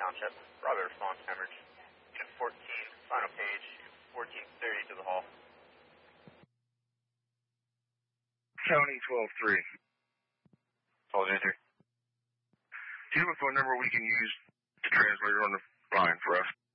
Township. Robert response hemorrhage. Unit 14, final page, 1430 to the hall. County 12-3. Hold it, 3. Do you have a phone number we can use to translate on the line for us?